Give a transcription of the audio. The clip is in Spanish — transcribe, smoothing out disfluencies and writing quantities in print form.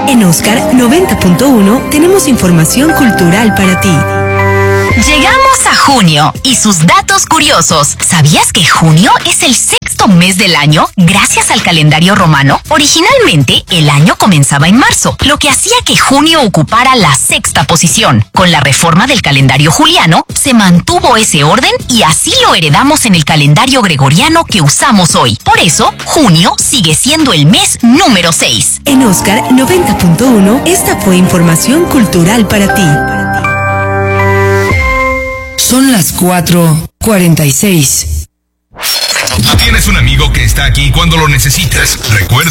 En Oscar 90.1 tenemos información cultural para ti. Llegamos a junio y sus datos curiosos. ¿Sabías que junio es el sexto mes del año gracias al calendario romano? Originalmente, el año comenzaba en marzo, lo que hacía que junio ocupara la sexta posición. Con la reforma del calendario juliano, se mantuvo ese orden y así lo heredamos en el calendario gregoriano que usamos hoy. Por eso, junio sigue siendo el mes número 6. En Oscar 90.1, esta fue información cultural para ti. Son las 4:46. Tú tienes un amigo que está aquí cuando lo necesitas. Recuerda.